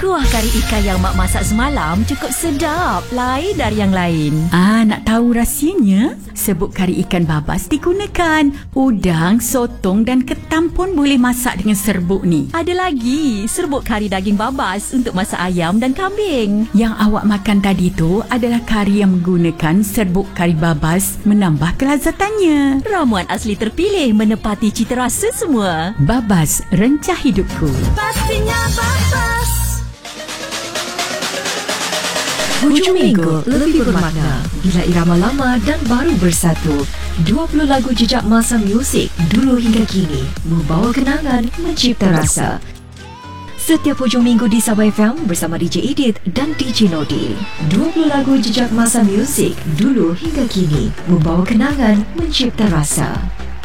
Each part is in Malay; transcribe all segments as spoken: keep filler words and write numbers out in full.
Kuah kari ikan yang mak masak semalam cukup sedap, lain dari yang lain. Ah, nak tahu rahsianya? Serbuk kari ikan babas digunakan. Udang, sotong dan ketam pun boleh masak dengan serbuk ni. Ada lagi serbuk kari daging babas untuk masak ayam dan kambing. Yang awak makan tadi tu adalah kari yang menggunakan serbuk kari babas menambah kelazatannya. Ramuan asli terpilih menepati cita rasa semua. Babas, rencah hidupku. Pastinya babas. Hujung minggu lebih bermakna bila irama lama dan baru bersatu. dua puluh lagu jejak masa muzik dulu hingga kini membawa kenangan, mencipta rasa. Setiap hujung minggu di Sabah F M bersama D J Edith dan D J Nodi. dua puluh lagu jejak masa muzik dulu hingga kini membawa kenangan, mencipta rasa.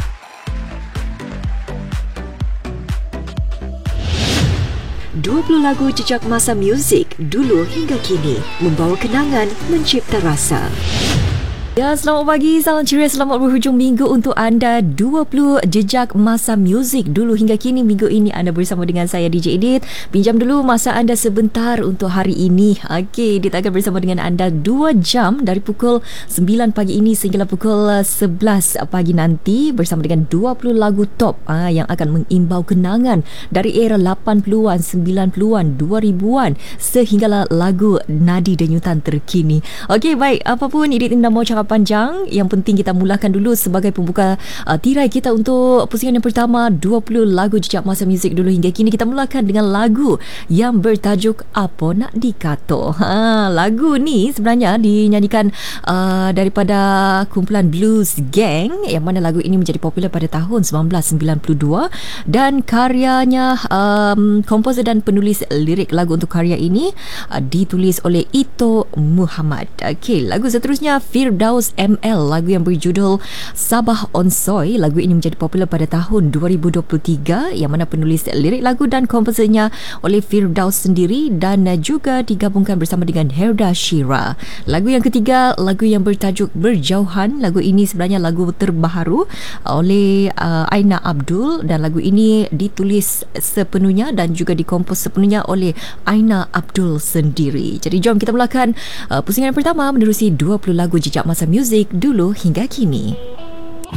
dua puluh lagu jejak masa muzik dulu hingga kini membawa kenangan, mencipta rasa. Ya, selamat pagi, salam ceria, selamat berhujung minggu untuk anda. Dua puluh jejak masa muzik dulu hingga kini. Minggu ini anda bersama dengan saya D J Edith. Pinjam dulu masa anda sebentar untuk hari ini. Okey, Edith akan bersama dengan anda dua jam dari pukul sembilan pagi ini sehingga pukul sebelas pagi nanti bersama dengan dua puluh lagu top ah, yang akan mengimbau kenangan dari era lapan puluhan, sembilan puluhan, dua ribuan sehinggalah lagu nadi denyutan terkini. Okey, baik, apapun Edith tidak mau cakap panjang, yang penting kita mulakan dulu sebagai pembuka uh, tirai kita untuk pusingan yang pertama, dua puluh lagu jejak masa muzik dulu hingga kini. Kita mulakan dengan lagu yang bertajuk Apa Nak Dikato. Ha, lagu ni sebenarnya dinyanyikan uh, daripada kumpulan Blues Gang, yang mana lagu ini menjadi popular pada tahun sembilan belas sembilan puluh dua dan karyanya um, komposer dan penulis lirik lagu untuk karya ini uh, ditulis oleh Ito Muhammad. Okey, lagu seterusnya Firdaus M L, lagu yang berjudul Sabah Onsoy. Lagu ini menjadi popular pada tahun dua ribu dua puluh tiga, yang mana penulis lirik lagu dan komposernya oleh Firdaus sendiri dan juga digabungkan bersama dengan Herda Shira. Lagu yang ketiga, lagu yang bertajuk Berjauhan. Lagu ini sebenarnya lagu terbaru oleh uh, Aina Abdul dan lagu ini ditulis sepenuhnya dan juga dikompos sepenuhnya oleh Aina Abdul sendiri. Jadi jom kita mulakan uh, pusingan yang pertama menerusi dua puluh lagu jejak masa muzik dulu hingga kini.